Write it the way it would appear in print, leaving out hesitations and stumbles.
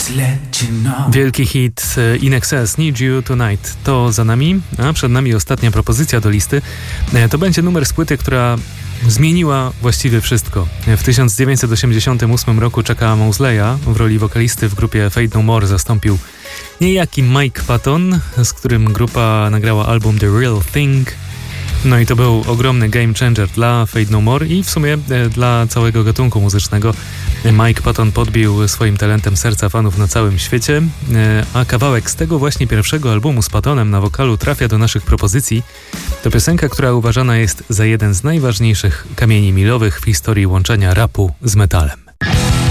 Wielki hit In Excess, Need You Tonight to za nami, a przed nami ostatnia propozycja do listy. To będzie numer z płyty, która zmieniła właściwie wszystko. W 1988 roku Chucka Mosleya w roli wokalisty w grupie Fate No More zastąpił niejaki Mike Patton, z którym grupa nagrała album The Real Thing. No i to był ogromny game changer dla Fate No More i w sumie dla całego gatunku muzycznego. Mike Patton podbił swoim talentem serca fanów na całym świecie, a kawałek z tego właśnie pierwszego albumu z Pattonem na wokalu trafia do naszych propozycji. To piosenka, która uważana jest za jeden z najważniejszych kamieni milowych w historii łączenia rapu z metalem.